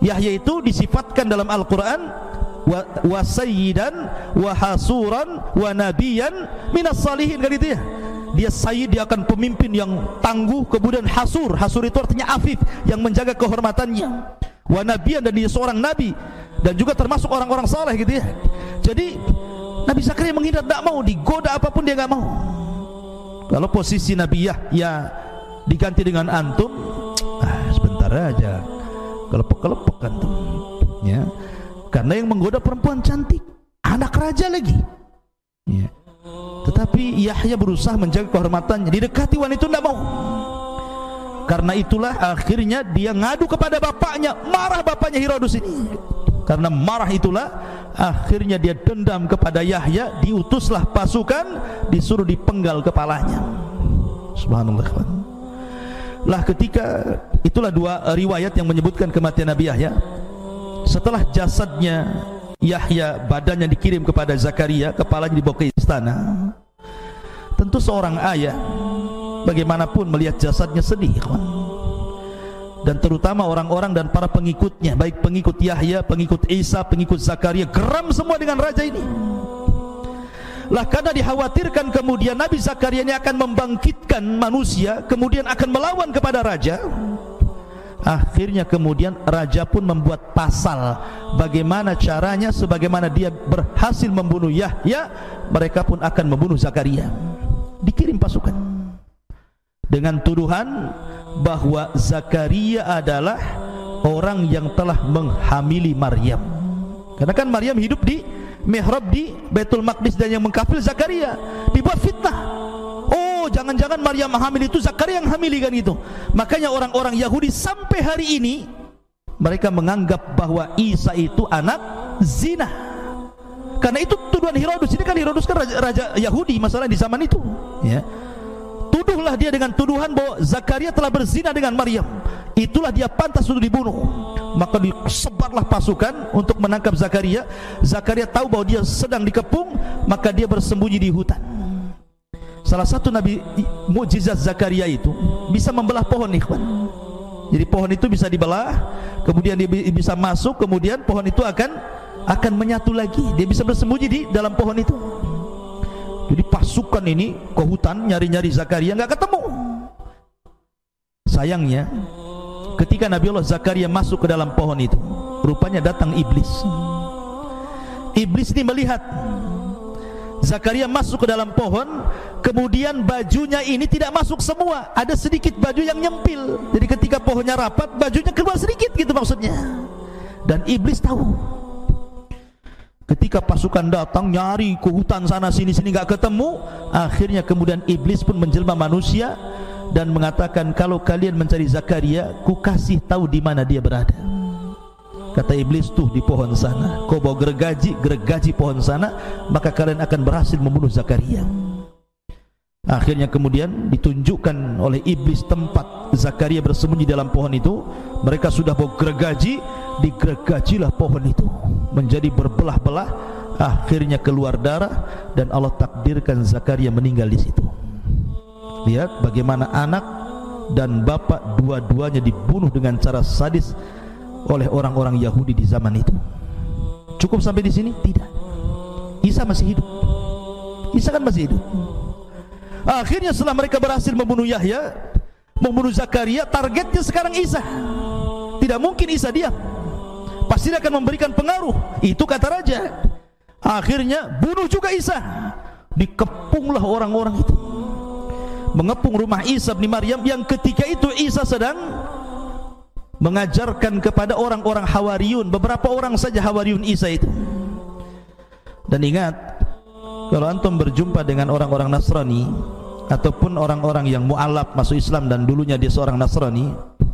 Yahya itu disifatkan dalam Al-Quran wa sayyidan wa hasuran wa nabiyan minas salihin, kan itu ya. Dia sayyid, dia akan pemimpin yang tangguh, kemudian hasur itu artinya afif, yang menjaga kehormatannya, wa nabiyan, dan dia seorang nabi dan juga termasuk orang-orang saleh gitu ya. Jadi Nabi Zakaria menghindar, tidak mau digoda apapun dia nggak mau. Kalau posisi Nabi Yahya diganti dengan antum, sebentar aja kelepek-kelepek antum ya. Karena yang menggoda perempuan cantik, anak raja lagi ya. Tetapi Yahya berusaha menjaga kehormatannya, didekati wanita tidak mau. Karena itulah akhirnya dia ngadu kepada bapaknya, marah bapaknya Herodes ini. Karena marah itulah akhirnya dia dendam kepada Yahya, diutuslah pasukan, disuruh dipenggal kepalanya. Subhanallah. Lah ketika itulah dua riwayat yang menyebutkan kematian Nabi Yahya. Setelah jasadnya Yahya, badannya dikirim kepada Zakaria, kepalanya dibawa ke istana. Tentu seorang ayah bagaimanapun melihat jasadnya sedih, kawan. Dan terutama orang-orang dan para pengikutnya, baik pengikut Yahya, pengikut Isa, pengikut Zakaria, geram semua dengan raja ini. Lah karena dikhawatirkan kemudian Nabi Zakaria ini akan membangkitkan manusia, kemudian akan melawan kepada raja. Akhirnya kemudian raja pun membuat pasal bagaimana caranya, sebagaimana dia berhasil membunuh Yahya, mereka pun akan membunuh Zakaria. Dikirim pasukan dengan tuduhan bahwa Zakaria adalah orang yang telah menghamili Maryam. Karena kan Maryam hidup di mihrab di Baitul Maqdis, dan yang mengkafir Zakaria. Dibuat fitnah. Oh, jangan-jangan Maryam hamil itu Zakaria yang hamili, kan gitu. Makanya orang-orang Yahudi sampai hari ini mereka menganggap bahwa Isa itu anak zina. Karena itu tuduhan Herodes. Ini kan Herodes kan raja Yahudi masalah di zaman itu ya. Tuduhlah dia dengan tuduhan bahwa Zakaria telah berzina dengan Maryam. Itulah dia pantas untuk dibunuh. Maka disebarlah pasukan untuk menangkap Zakaria. Zakaria tahu bahwa dia sedang dikepung, maka dia bersembunyi di hutan. Salah satu nabi mukjizat Zakaria itu bisa membelah pohon, ikhwan. Jadi pohon itu bisa dibelah, kemudian dia bisa masuk, kemudian pohon itu akan menyatu lagi. Dia bisa bersembunyi di dalam pohon itu. Jadi pasukan ini ke hutan nyari-nyari Zakaria, nggak ketemu. Sayangnya ketika Nabi Allah Zakaria masuk ke dalam pohon itu, rupanya datang iblis. Iblis ini melihat Zakaria masuk ke dalam pohon, kemudian bajunya ini tidak masuk semua, ada sedikit baju yang nyempil. Jadi ketika pohonnya rapat, bajunya keluar sedikit gitu maksudnya. Dan iblis tahu. Ketika pasukan datang nyari ke hutan sana sini nggak ketemu, akhirnya kemudian iblis pun menjelma manusia dan mengatakan, kalau kalian mencari Zakaria, ku kasih tahu di mana dia berada. Kata iblis, tuh di pohon sana. Kau bawa gergaji pohon sana, maka kalian akan berhasil membunuh Zakaria. Akhirnya kemudian ditunjukkan oleh iblis tempat Zakaria bersembunyi dalam pohon itu. Mereka sudah bawa gergaji, digergajilah pohon itu menjadi berbelah-belah. Akhirnya keluar darah dan Allah takdirkan Zakaria meninggal di situ. Lihat bagaimana anak dan bapak dua-duanya dibunuh dengan cara sadis oleh orang-orang Yahudi di zaman itu. Cukup sampai di sini? Tidak. Isa masih hidup. Isa kan masih hidup. Akhirnya setelah mereka berhasil membunuh Yahya, membunuh Zakaria, targetnya sekarang Isa. Tidak mungkin Isa diam, pasti dia akan memberikan pengaruh. Itu kata raja. Akhirnya bunuh juga Isa. Dikepunglah orang-orang itu, mengepung rumah Isa bin Maryam, yang ketika itu Isa sedang mengajarkan kepada orang-orang Hawariyun. Beberapa orang saja Hawariyun Isa itu. Dan ingat, kalau antum berjumpa dengan orang-orang Nasrani ataupun orang-orang yang mu'alaf masuk Islam dan dulunya dia seorang Nasrani,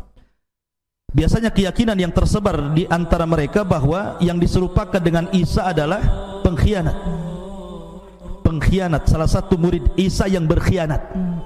biasanya keyakinan yang tersebar di antara mereka bahwa yang diserupakan dengan Isa adalah pengkhianat. Pengkhianat, salah satu murid Isa yang berkhianat.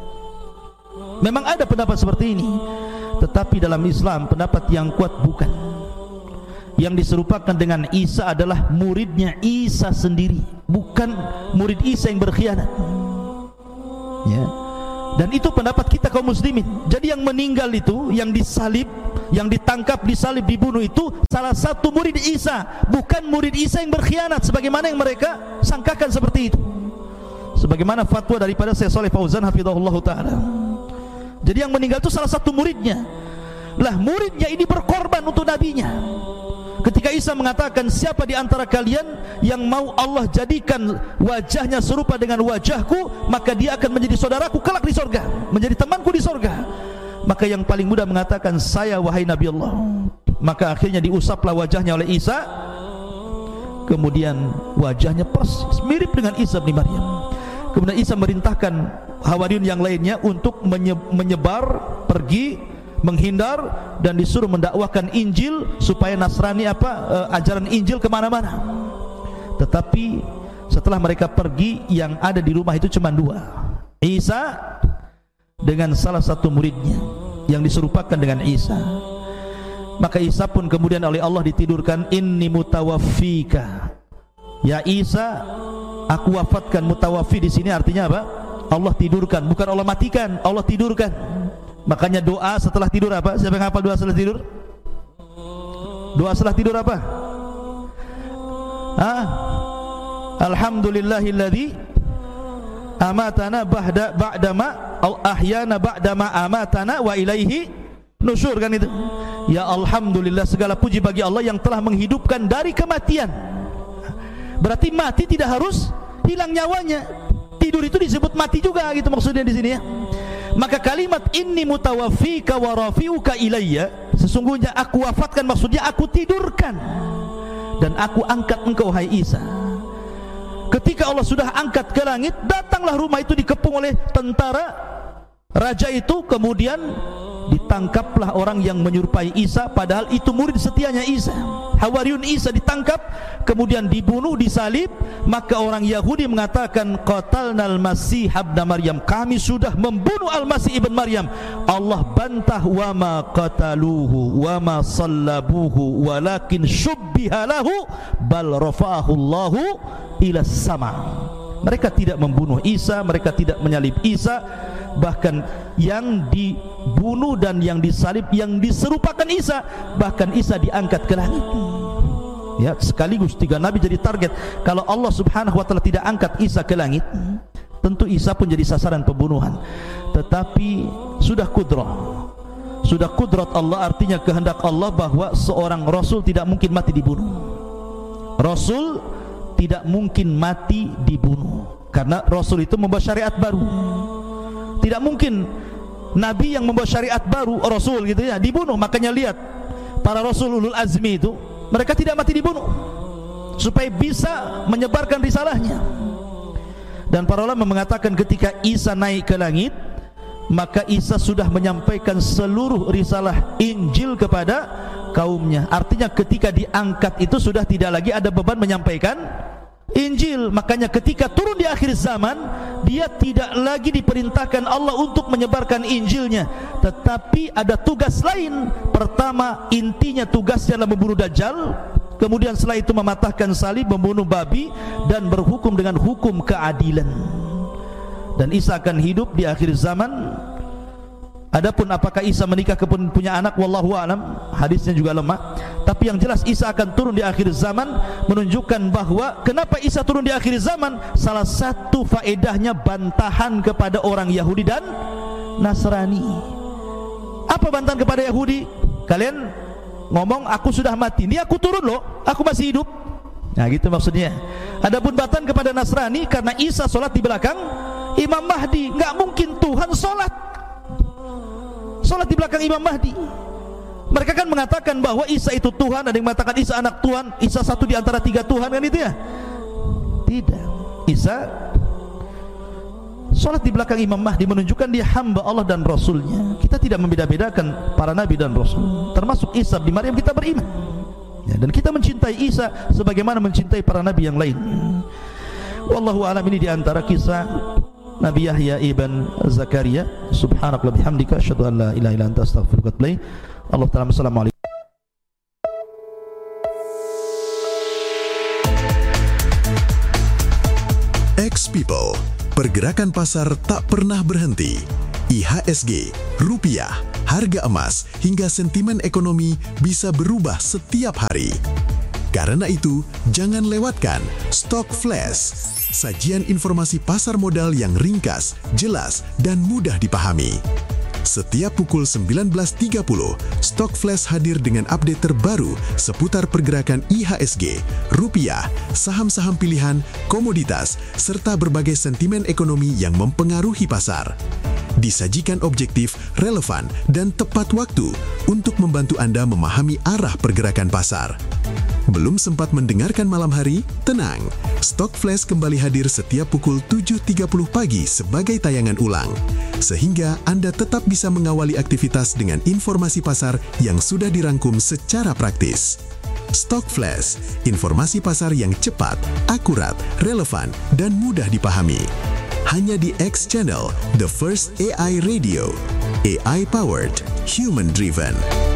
Memang ada pendapat seperti ini, tetapi dalam Islam pendapat yang kuat bukan. Yang diserupakan dengan Isa adalah muridnya Isa sendiri, bukan murid Isa yang berkhianat ya. Dan itu pendapat kita kaum muslimin. Jadi yang meninggal itu, yang disalib, yang ditangkap, disalib, dibunuh itu salah satu murid Isa, bukan murid Isa yang berkhianat sebagaimana yang mereka sangkakan seperti itu. Sebagaimana fatwa daripada Syekh Shalih Fauzan hafizahullah taala. Jadi yang meninggal itu salah satu muridnya. Lah muridnya ini berkorban untuk nabinya. Ketika Isa mengatakan, siapa di antara kalian yang mau Allah jadikan wajahnya serupa dengan wajahku, maka dia akan menjadi saudaraku kelak di sorga, menjadi temanku di sorga. Maka yang paling mudah mengatakan, saya wahai Nabi Allah. Maka akhirnya diusaplah wajahnya oleh Isa. Kemudian wajahnya persis mirip dengan Isa bin Maryam. Kemudian Isa merintahkan Hawariyun yang lainnya untuk menyebar, pergi, menghindar, dan disuruh mendakwakan Injil supaya Nasrani ajaran Injil kemana-mana. Tetapi setelah mereka pergi, yang ada di rumah itu cuma dua, Isa dengan salah satu muridnya yang diserupakan dengan Isa. Maka Isa pun kemudian oleh Allah ditidurkan, inni mutawaffika, ya Isa, aku wafatkan. Mutawaffi di sini artinya apa? Allah tidurkan, bukan Allah matikan, Allah tidurkan. Makanya doa setelah tidur apa? Siapa yang hafal doa setelah tidur? Doa setelah tidur apa? Alhamdulillahilladzi amatana ba'dama ahyana ba'dama amatana wa ilaihi nusyur, kan itu. Ya alhamdulillah, segala puji bagi Allah yang telah menghidupkan dari kematian. Berarti mati tidak harus hilang nyawanya. Tidur itu disebut mati juga, gitu maksudnya di sini ya. Maka kalimat inni mutawaffika wa rafi'uka ilayya, sesungguhnya aku wafatkan, maksudnya aku tidurkan dan aku angkat engkau hai Isa. Ketika Allah sudah angkat ke langit, datanglah rumah itu dikepung oleh tentara raja itu. Kemudian ditangkaplah orang yang menyerupai Isa, padahal itu murid setianya Isa. Hawariyun Isa ditangkap, kemudian dibunuh, disalib. Maka orang Yahudi mengatakan, qatalnal masih ibn Maryam, kami sudah membunuh al-Masih ibn Maryam. Allah bantah, wa ma qataluhu wa ma sallabuhu walakin syubbiha lahu bal rafa'ahu Allahu ila sama. Mereka tidak membunuh Isa, mereka tidak menyalib Isa, bahkan yang dibunuh dan yang disalib, yang diserupakan Isa, bahkan Isa diangkat ke langit. Ya, sekaligus tiga nabi jadi target. Kalau Allah Subhanahu wa taala tidak angkat Isa ke langit, tentu Isa pun jadi sasaran pembunuhan. Tetapi sudah kudrat Allah, artinya kehendak Allah bahwa seorang rasul tidak mungkin mati dibunuh. Rasul tidak mungkin mati dibunuh, karena rasul itu membawa syariat baru. Tidak mungkin nabi yang membawa syariat baru, rasul gitu ya, dibunuh. Makanya lihat para rasul ulul azmi itu, mereka tidak mati dibunuh supaya bisa menyebarkan risalahnya. Dan para ulama mengatakan ketika Isa naik ke langit, maka Isa sudah menyampaikan seluruh risalah Injil kepada kaumnya. Artinya ketika diangkat itu sudah tidak lagi ada beban menyampaikan Injil. Makanya ketika turun di akhir zaman, dia tidak lagi diperintahkan Allah untuk menyebarkan Injilnya, tetapi ada tugas lain. Pertama, intinya tugasnya adalah membunuh Dajjal. Kemudian setelah itu mematahkan salib, membunuh babi, dan berhukum dengan hukum keadilan. Dan Isa akan hidup di akhir zaman. Adapun apakah Isa menikah kemudian punya anak, wallahu alam, hadisnya juga lemah. Tapi yang jelas Isa akan turun di akhir zaman, menunjukkan bahwa kenapa Isa turun di akhir zaman, salah satu faedahnya bantahan kepada orang Yahudi dan Nasrani. Apa bantahan kepada Yahudi? Kalian ngomong aku sudah mati, ini aku turun loh, aku masih hidup. Nah gitu maksudnya. Adapun bantahan kepada Nasrani, karena Isa sholat di belakang Imam Mahdi, nggak mungkin Tuhan sholat di belakang Imam Mahdi. Mereka kan mengatakan bahwa Isa itu Tuhan, ada yang mengatakan Isa anak Tuhan, Isa satu di antara tiga Tuhan, kan itu ya? Tidak. Isa sholat di belakang Imam Mahdi, menunjukkan dia hamba Allah dan Rasulnya. Kita tidak membeda-bedakan para nabi dan Rasul, termasuk Isa bin Maryam kita beriman ya, dan kita mencintai Isa sebagaimana mencintai para nabi yang lain. Wallahu a'lam. Ini di antara kisah Nabi Yahya ibn Zakaria. Subhanakallah bihamdika asyhadu an la ilaha illa anta astaghfiruka wa atubu ilaik. Allah ta'ala. Assalamualaikum. X People, pergerakan pasar tak pernah berhenti. IHSG, rupiah, harga emas, hingga sentimen ekonomi bisa berubah setiap hari. Karena itu, jangan lewatkan Stock Flash, sajian informasi pasar modal yang ringkas, jelas, dan mudah dipahami. Setiap pukul 19.30, Stock Flash hadir dengan update terbaru seputar pergerakan IHSG, rupiah, saham-saham pilihan, komoditas, serta berbagai sentimen ekonomi yang mempengaruhi pasar. Disajikan objektif, relevan, dan tepat waktu untuk membantu Anda memahami arah pergerakan pasar. Belum sempat mendengarkan malam hari? Tenang, Stock Flash kembali hadir setiap pukul 7.30 pagi sebagai tayangan ulang, sehingga Anda tetap bisa mengawali aktivitas dengan informasi pasar yang sudah dirangkum secara praktis. Stock Flash, informasi pasar yang cepat, akurat, relevan, dan mudah dipahami. Hanya di X Channel, The First AI Radio. AI Powered, Human Driven.